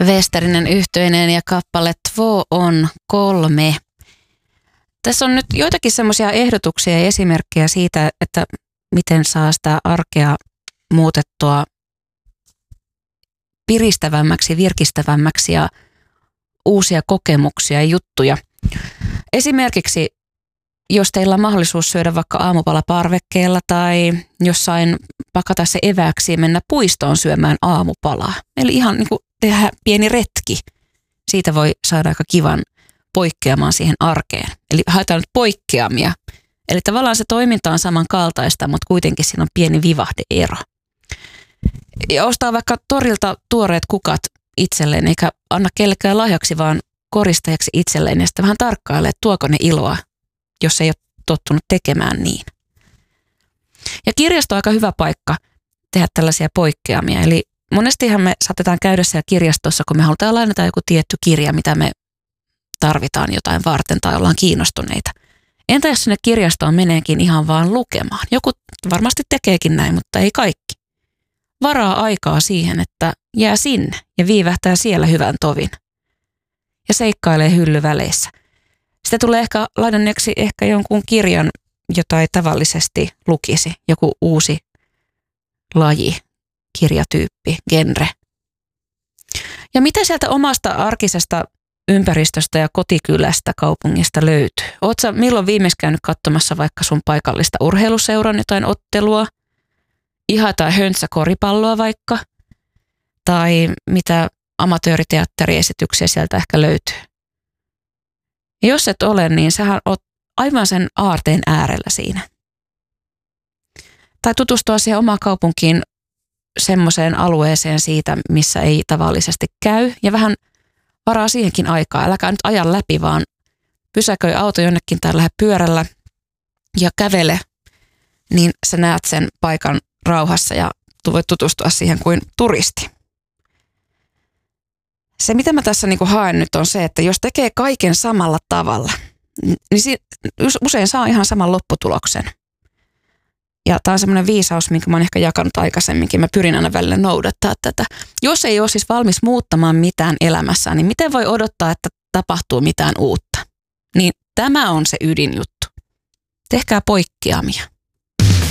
Westerinen yhteinen ja kappale Två on kolme. Tässä on nyt joitakin semmoisia ehdotuksia ja esimerkkejä siitä, että miten saa sitä arkea muutettua piristävämmäksi, virkistävämmäksi ja uusia kokemuksia ja juttuja. Esimerkiksi jos teillä on mahdollisuus syödä vaikka aamupala parvekkeella tai jossain pakata se evääksi ja mennä puistoon syömään aamupalaa. Eli ihan niin kuin tehdä pieni retki. Siitä voi saada aika kivan poikkeamaan siihen arkeen. Eli haetaan nyt poikkeamia. Eli tavallaan se toiminta on samankaltaista, mutta kuitenkin siinä on pieni vivahdeero. Ja ostaa vaikka torilta tuoreet kukat itselleen, eikä anna kellekään lahjaksi, vaan koristajaksi itselleen. Ja sitten vähän tarkkailee, että tuoko ne iloa, jos ei ole tottunut tekemään niin. Ja kirjasto on aika hyvä paikka tehdä tällaisia poikkeamia. Eli monestihan me saatetaan käydä siellä kirjastossa, kun me halutaan lainata joku tietty kirja, mitä me tarvitaan jotain varten tai ollaan kiinnostuneita. Entä jos sinne kirjastoon meneekin ihan vaan lukemaan? Joku varmasti tekeekin näin, mutta ei kaikki. Varaa aikaa siihen, että jää sinne ja viivähtää siellä hyvän tovin. Ja seikkailee hyllyväleissä. Sitä tulee ehkä lainanneeksi jonkun kirjan, jota ei tavallisesti lukisi. Joku uusi laji, kirjatyyppi, genre. Ja mitä sieltä omasta arkisesta ympäristöstä ja kotikylästä kaupungista löytyy? Ootko milloin viimeksi käynyt katsomassa vaikka sun paikallista urheiluseuran jotain ottelua? Ihan tai höntsäkoripalloa vaikka? Tai mitä amatööriteatteriesityksiä sieltä ehkä löytyy? Ja jos et ole, niin sähän oot aivan sen aarteen äärellä siinä. Tai tutustua siihen omaan kaupunkiin semmoiseen alueeseen siitä, missä ei tavallisesti käy. Ja vähän varaa siihenkin aikaa. Äläkä nyt aja läpi, vaan pysäköi auto jonnekin tai lähde pyörällä ja kävele, niin sä näet sen paikan rauhassa ja voit tutustua siihen kuin turisti. Se, mitä mä tässä haen nyt on se, että jos tekee kaiken samalla tavalla, niin usein saa ihan saman lopputuloksen. Ja tämä on semmoinen viisaus, minkä mä oon ehkä jakanut aikaisemminkin. Mä pyrin aina välillä noudattaa tätä. Jos ei ole siis valmis muuttamaan mitään elämässään, niin miten voi odottaa, että tapahtuu mitään uutta? Niin tämä on se ydinjuttu. Tehkää poikkeamia.